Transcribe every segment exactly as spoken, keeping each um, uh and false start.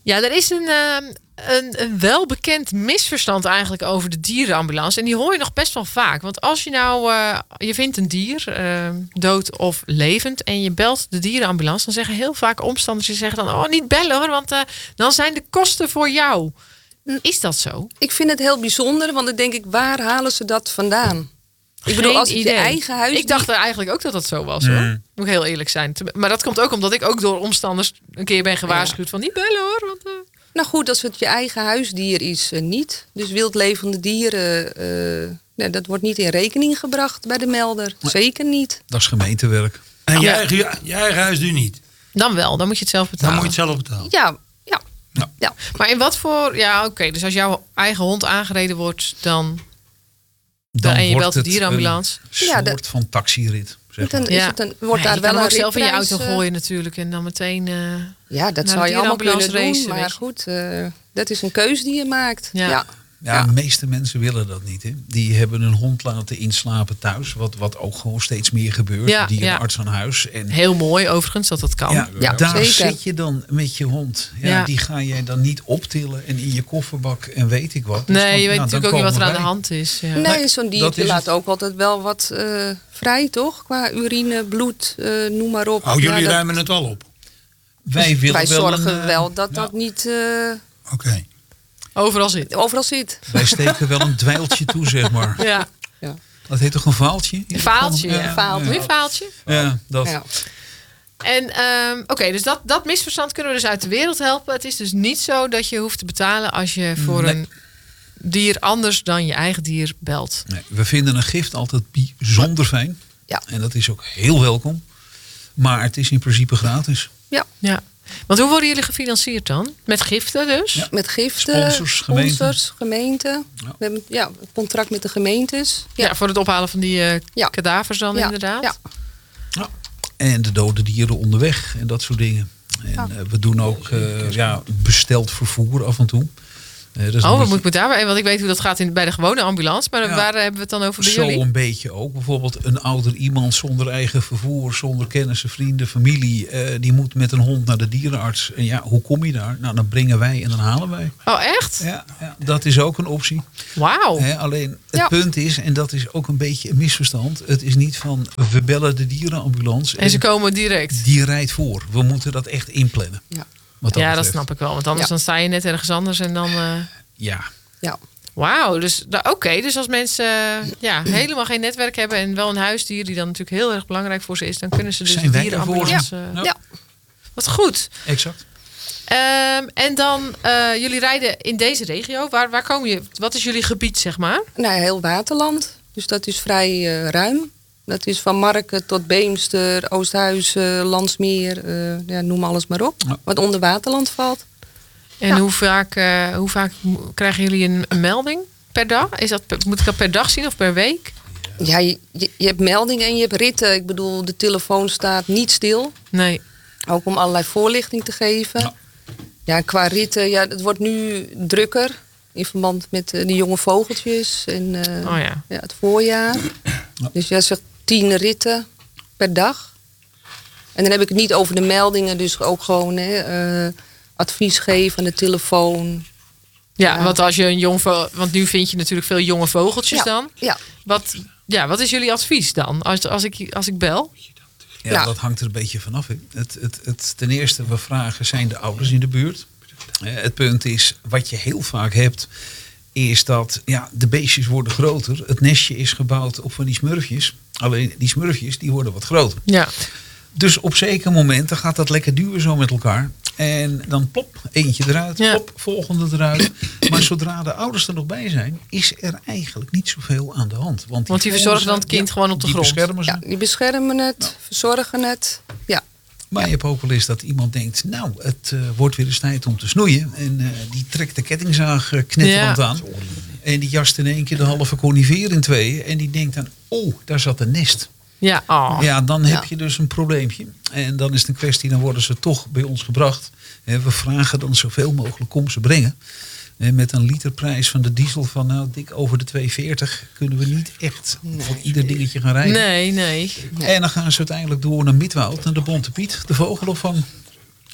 Ja, er is een, uh, een, een welbekend misverstand eigenlijk over de dierenambulance. En die hoor je nog best wel vaak. Want als je nou, uh, je vindt een dier, uh, dood of levend, en je belt de dierenambulance, dan zeggen heel vaak omstanders, die zeggen dan, oh, niet bellen hoor, want uh, dan zijn de kosten voor jou. Is dat zo? Ik vind het heel bijzonder, want dan denk ik, waar halen ze dat vandaan? Ik bedoel, Geen als het idee. je eigen huis... Ik dacht eigenlijk ook dat dat zo was, hoor. Mm. Moet ik heel eerlijk zijn. Maar dat komt ook omdat ik ook door omstanders een keer ben gewaarschuwd van niet bellen hoor. Want, uh... Nou goed, als het je eigen huisdier is, uh, niet. Dus wildlevende dieren, uh, nee, dat wordt niet in rekening gebracht bij de melder. Nee. Zeker niet. Dat is gemeentewerk. En je Ja. eigen, je, je eigen huis nu niet. Dan wel, dan moet je het zelf Dan betalen. moet je het zelf betalen. Ja, ja. Ja. ja. Maar in wat voor... Ja, oké. Okay, dus als jouw eigen hond aangereden wordt, dan... Dan en je wordt belt de het dierenambulance. een soort Ja, dat- van taxirit. Zeg Dan maar. is Ja. het een, wordt Ja, daar je wel kan hem een ook zelf in je ritprijs, auto uh, gooien natuurlijk. En dan meteen... Uh, Ja, dat naar zou de je allemaal kunnen dierenambulance doen. racen, Maar weet je. goed, uh, dat is een keuze die je maakt. Ja. Ja. Ja, Ja. de meeste mensen willen dat niet. Hè. Die hebben een hond laten inslapen thuis. Wat, wat ook gewoon steeds meer gebeurt. Ja, Dierenarts aan huis. En heel mooi overigens dat dat kan. ja, Ja, daar zeker. zit je dan met je hond. Ja, Ja. Die ga jij dan niet optillen en in je kofferbak en weet ik wat. Dus Nee, dan- je weet nou, dan natuurlijk ook niet wat er aan de komen hand is. Ja. Nee, zo'n dat diertje is laat het. ook altijd wel wat uh, vrij, toch? Qua urine, bloed, uh, noem maar op. Oh, jullie Ja, dat- ruimen het al op. wij willen Wij wel zorgen een, uh, wel dat ja, dat niet uh, Oké. Overal zit. overal zit. Wij steken wel een dweiltje toe, zeg maar. Ja. Dat heet toch een vaaltje? Een vaaltje. Ja, Ja. vaaltje. Een vaaltje. Ja, dat. Ja. En um, oké, okay, dus dat, dat misverstand kunnen we dus uit de wereld helpen. Het is dus niet zo dat je hoeft te betalen als je voor Nee. een dier anders dan je eigen dier belt. Nee, we vinden een gift altijd bijzonder fijn. Ja. En dat is ook heel welkom. Maar het is in principe gratis. Ja. Want hoe worden jullie gefinancierd dan? Met giften dus? Ja. Met giften, Sponsors, gemeenten. sponsors, gemeenten. Ja. We hebben ja, een contract met de gemeentes. Ja, Ja, voor het ophalen van die uh, Ja. kadavers dan Ja. inderdaad? Ja. Ja. En de dode dieren onderweg en dat soort dingen. En Ja. uh, we doen ook uh, ja, besteld vervoer af en toe. Uh, dat is Oh, een wat beetje- moet ik me daarbij... Want ik weet hoe dat gaat in, bij de gewone ambulance. Maar Ja. waar hebben we het dan over bij Zo jullie? een beetje ook. Bijvoorbeeld een ouder iemand zonder eigen vervoer, zonder kennissen, vrienden, familie. Uh, die moet met een hond naar de dierenarts. En ja, hoe kom je daar? Nou, dan brengen wij en dan halen wij. Oh, echt? Ja, ja, dat is ook een optie. Wauw. Hè, alleen het Ja. punt is, en dat is ook een beetje een misverstand. Het is niet van we bellen de dierenambulance En ze komen direct. die rijdt voor. We moeten dat echt inplannen. Ja. Wat Ja, dat betreft. snap ik wel. Want anders Ja. dan sta je net ergens anders en dan... Uh... Ja, Ja. Wauw, dus da- oké. Okay, dus als mensen uh, ja, helemaal geen netwerk hebben en wel een huisdier die dan natuurlijk heel erg belangrijk voor ze is, dan kunnen ze dus Zijn wij dierenambulance. ervoor? Uh, Ja. Wat goed. exact. Um, en dan, uh, jullie rijden in deze regio. Waar, waar komen je? Wat is jullie gebied, zeg maar? Nou, heel waterland. Dus dat is vrij uh, ruim. Dat is van Marken tot Beemster, Oosthuizen, Landsmeer. Uh, ja, noem alles maar op. Ja. Wat onder waterland valt. En Ja. hoe vaak, uh, hoe vaak mo- krijgen jullie een, een melding per dag? Is dat, per- moet ik dat per dag zien of per week? Ja, je, je, je hebt meldingen en je hebt ritten. Ik bedoel, de telefoon staat niet stil. Nee. Ook om allerlei voorlichting te geven. Ja. Ja, qua ritten, ja, het wordt nu drukker. In verband met uh, de jonge vogeltjes en uh, Oh ja. ja, het voorjaar. Ja. Dus jij zegt tien ritten per dag. En dan heb ik het niet over de meldingen. Dus ook gewoon hè, uh, advies geven aan de telefoon. Ja, Ja. want als je een jong vo- want nu vind je natuurlijk veel jonge vogeltjes Ja. dan. Ja, Wat, ja, wat is jullie advies dan als, als, ik, als ik bel? Ja, Ja. dat hangt er een beetje vanaf. hè. Het, het, het, ten eerste, we vragen, zijn de ouders in de buurt? Eh, Het punt is, wat je heel vaak hebt, is dat ja, de beestjes worden groter. Het nestje is gebouwd op van die smurfjes. Alleen die smurfjes, die worden wat groter. Ja. Dus op zekere momenten gaat dat lekker duwen zo met elkaar. En dan plop, eentje eruit, Ja. plop, volgende eruit. Maar zodra de ouders er nog bij zijn, is er eigenlijk niet zoveel aan de hand. Want die, Want die verzorgen dan het kind gewoon op de die grond. beschermen ze. ja, die beschermen het, verzorgen het. Ja, Maar je hebt ook wel eens dat iemand denkt, nou, het uh, wordt weer eens tijd om te snoeien. En uh, die trekt de kettingzaag uh, knetterend Ja. aan. En die jast in één keer de halve conifeer in tweeën. En die denkt dan, oh, daar zat een nest. Ja, oh. Ja, dan heb Ja. je dus een probleempje. En dan is het een kwestie, dan worden ze toch bij ons gebracht. Hè, we vragen dan zoveel mogelijk kom ze brengen. En met een literprijs van de diesel van nou, dik over de twee veertig kunnen we niet echt voor ieder dingetje gaan rijden. Nee, nee. Nee. En dan gaan ze uiteindelijk door naar Midwoud, naar de Bonte Piet, de vogelopvang.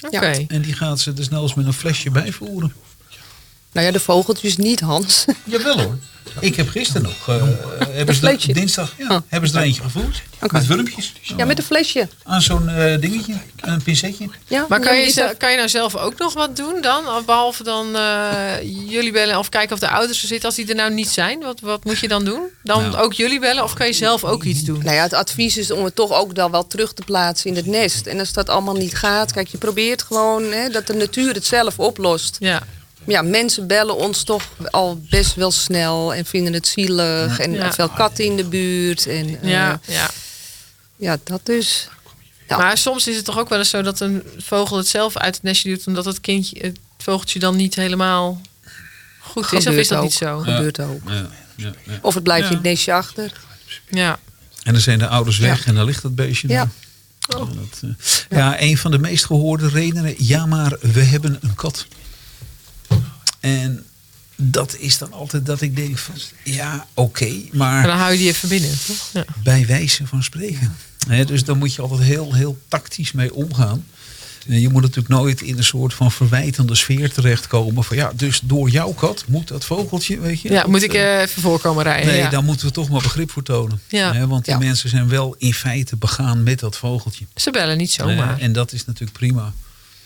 Oké. Ja. En die gaat ze desnoods met een flesje bijvoeren. Nou ja, de vogeltjes niet, Hans. Jawel hoor. Ik heb gisteren nog, uh, hebben ze flesje? er, dinsdag, ja, Oh. hebben ze er eentje gevoerd. Oké. Met wurmpjes. Ja, met een flesje. Aan zo'n uh, dingetje, een pincetje. Ja, Maar kan ja, je, is ze- dat- kan je nou zelf ook nog wat doen dan? Of behalve dan eh, jullie bellen of kijken of de ouders er zitten. Als die er nou niet zijn, wat, wat moet je dan doen? Dan Nou. ook jullie bellen of kan je zelf ook iets doen? Nou ja, het advies is om het toch ook dan wel terug te plaatsen in het nest. En als dat allemaal niet gaat, kijk, je probeert gewoon hè, dat de natuur het zelf oplost. Ja. Maar ja, mensen bellen ons toch al best wel snel en vinden het zielig. En Ja. veel katten in de buurt. En, eh, Ja, ja. ja, dat dus. Ja. Maar soms is het toch ook wel eens zo dat een vogel het zelf uit het nestje doet, omdat het kindje, het vogeltje dan niet helemaal goed is. Of Gebeurt is dat ook. niet zo? Gebeurt ook. Ja, ja, ja. Of het blijft Ja. in het nestje achter. Ja. En dan zijn de ouders weg Ja. en dan ligt dat beestje Ja. daar. Ja, dat, uh, ja, een van de meest gehoorde redenen. Ja, maar we hebben een kat. En dat is dan altijd dat ik denk van... Ja, oké, En maar dan hou je die even binnen, toch? Ja. bij wijze van spreken. Hè, dus dan moet je altijd heel, heel tactisch mee omgaan. En je moet natuurlijk nooit in een soort van verwijtende sfeer terechtkomen. Van ja, dus door jouw kat moet dat vogeltje, weet je. Ja, dat, moet ik eh, eh, even voorkomen rijden? Nee, ja. daar moeten we toch maar begrip voor tonen. Ja. Hè, want die Ja. mensen zijn wel in feite begaan met dat vogeltje. Ze bellen niet zomaar. Eh, en dat is natuurlijk prima.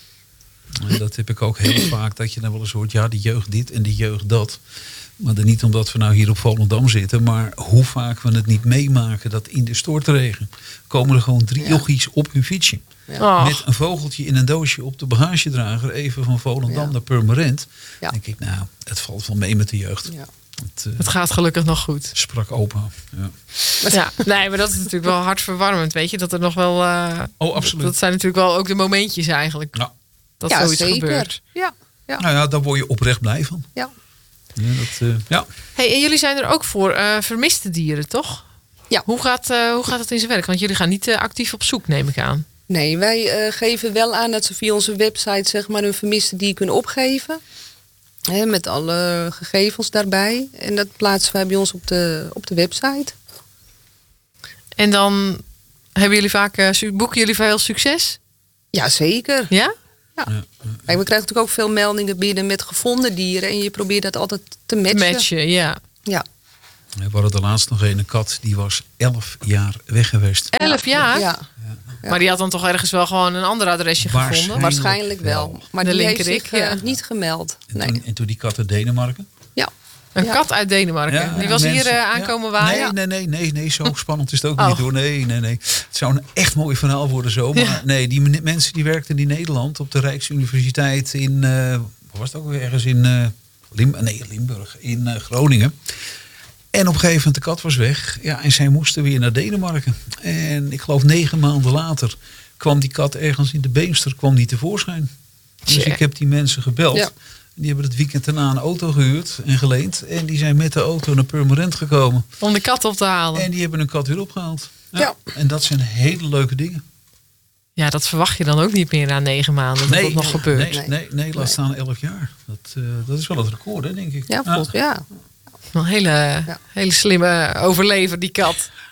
En dat heb ik ook heel vaak. Dat je dan wel eens hoort. Ja, de jeugd dit en de jeugd dat. Maar dan niet omdat we nou hier op Volendam zitten. Maar hoe vaak we het niet meemaken. Dat in de stortregen komen er gewoon drie Ja. jochies op hun fietsje. Och, Met een vogeltje in een doosje op de bagagedrager. Even van Volendam Ja. naar Purmerend. Ja. denk ik, nou, het valt wel mee met de jeugd. Ja. Het uh, het gaat gelukkig nog goed. sprak opa. Ja. Ja, nee, maar dat is natuurlijk wel hartverwarmend, weet je. Dat er nog wel... eh, Oh, absoluut. Dat zijn natuurlijk wel ook de momentjes eigenlijk. Ja. Dat Ja, zoiets zeker. gebeurt. Ja, ja, Nou ja, daar word je oprecht blij van. ja. Ja, dat, uh, ja. Hey, en jullie zijn er ook voor eh, vermiste dieren, toch? Ja. Hoe gaat, eh, hoe gaat het in zijn werk? Want jullie gaan niet eh, actief op zoek, neem ik aan. Nee, wij eh, geven wel aan dat ze via onze website zeg maar, hun vermiste dier kunnen opgeven. Hè, met alle gegevens daarbij. En dat plaatsen wij bij ons op de, op de website. En dan hebben jullie vaak, eh, su- boeken jullie veel succes? Ja, zeker. Ja? Ja. Kijk, we krijgen natuurlijk ook veel meldingen binnen met gevonden dieren. En je probeert dat altijd te matchen. Matchen, ja. Ja. We hadden de laatst nog een kat. Die was elf jaar weg geweest. Elf jaar? Ja, Maar die had dan toch ergens wel gewoon een ander adresje Waarschijnlijk gevonden? waarschijnlijk wel. wel. Maar De die heeft linkerik, zich eh, ja. niet gemeld. En, Nee. toen, en toen die kat uit Denemarken. Ja. Een Ja. kat uit Denemarken. Ja, die was mensen- hier eh, ja. aankomen waaien. Nee, nee, nee, nee, nee, zo spannend is het ook Oh. niet hoor. Nee, nee, nee. Het zou een echt mooi verhaal worden zo. Maar Ja. nee, die men- mensen die werkten in Nederland op de Rijksuniversiteit in, eh waar was het ook weer ergens in eh, Lim nee, Limburg, in eh, Groningen. En op een gegeven moment de kat was weg. Ja, en zij moesten weer naar Denemarken. En ik geloof negen maanden later kwam die kat ergens in de Beemster, kwam die tevoorschijn. Dus Tje. ik heb die mensen gebeld. Ja. Die hebben het weekend daarna een auto gehuurd en geleend. En die zijn met de auto naar Purmerend gekomen. Om de kat op te halen. En die hebben een kat weer opgehaald. Ja. Ja. En dat zijn hele leuke dingen. Ja, dat verwacht je dan ook niet meer na negen maanden. Dat dat nog nee, gebeurt. Nee, nee, nee, laat staan elf jaar. Dat, uh, dat is wel het record, hè, denk ik. Ja, volgens ja. Een hele, hele slimme overlever, die kat.